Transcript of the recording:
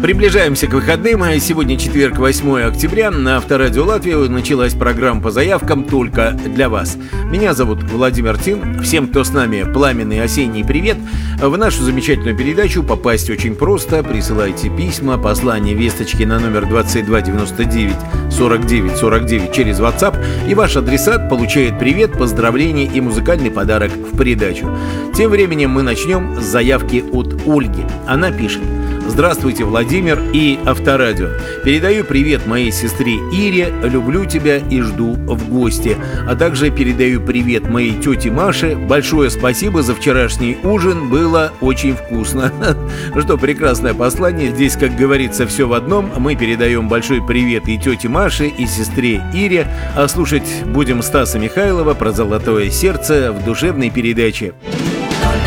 Приближаемся к выходным. Сегодня четверг, 8 октября. На Авторадио Латвии началась программа по заявкам только для вас. Меня зовут Владимир Тин. Всем, кто с нами, пламенный осенний привет. В нашу замечательную передачу попасть очень просто. Присылайте письма, послания, весточки на номер 2299 49 49 через WhatsApp. И ваш адресат получает привет, поздравления и музыкальный подарок в придачу. Тем временем мы начнем с заявки от Ольги. Она пишет: «Здравствуйте, Владимир и Авторадио. Передаю привет моей сестре Ире, люблю тебя и жду в гости. А также передаю привет моей тете Маше. Большое спасибо за вчерашний ужин, было очень вкусно». Что прекрасное послание. Здесь, как говорится, все в одном. Мы передаем большой привет и тете Маше, и сестре Ире. А слушать будем Стаса Михайлова про «Золотое сердце» в душевной передаче.